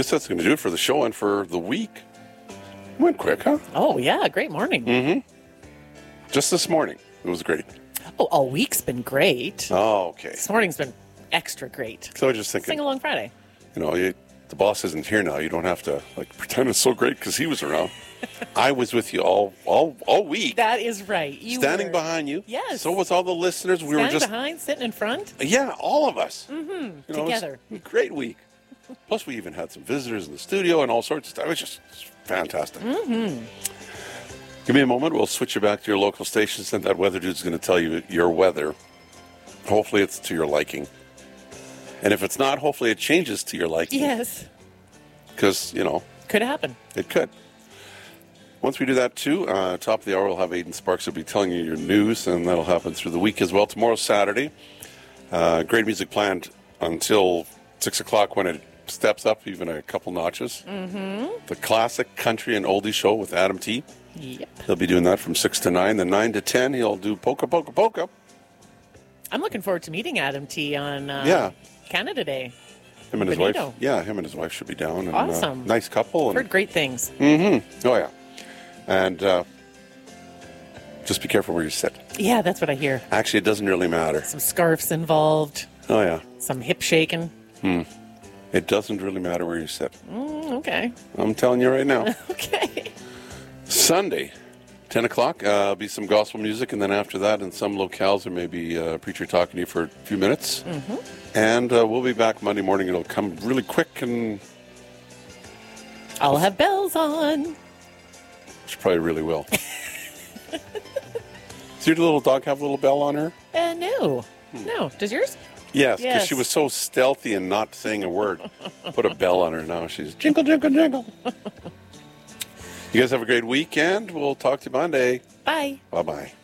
Guess that's going to do it for the show and for the week. Went quick, huh? Oh, yeah. Great morning. Just this morning. It was great. Oh, all week's been great. Oh, okay. This morning's been extra great. So I was just thinking, Sing along Friday. The boss isn't here now. You don't have to pretend it's so great because he was around. I was with you all week. That is right. Standing behind you. Yes. So was all the listeners. We were Standing just behind, sitting in front. Yeah, all of us. Together. It was a great week. Plus, we even had some visitors in the studio and all sorts of stuff. It was just fantastic. Give me a moment. We'll switch you back to your local stations, and that weather dude's going to tell you your weather. Hopefully, it's to your liking. And if it's not, hopefully it changes to your liking. Yes. Because, Could happen. it could. Once we do that, too, top of the hour, we'll have Aidan Sparks who'll be telling you your news, and that'll happen through the week as well. Tomorrow's Saturday. Great music planned until 6 o'clock when it steps up even a couple notches. The classic country and oldie show with Adam T. Yep. He'll be doing that from 6 to 9. Then 9 to 10, he'll do Polka, Polka, Polka. I'm looking forward to meeting Adam T on Canada Day. Him and his Benito. wife. Yeah, him and his wife should be down. And, Awesome. Nice couple. And, Heard great things. Oh, yeah. And just be careful where you sit. Yeah, that's what I hear. Actually, it doesn't really matter. Some scarves involved. Oh, yeah. Some hip shaking. It doesn't really matter where you sit. Okay. I'm telling you right now. Okay. Sunday, 10 o'clock, be some gospel music. And then after that, in some locales, there may be a preacher talking to you for a few minutes. And we'll be back Monday morning. It'll come really quick, and I'll have bells on. she probably really will. Does your little dog have a little bell on her? No. No. Does yours? Yes, because Yes. she was so stealthy and not saying a word. Put a bell on her now. She's jingle, jingle, jingle. You guys have a great weekend. We'll talk to you Monday. Bye. Bye-bye.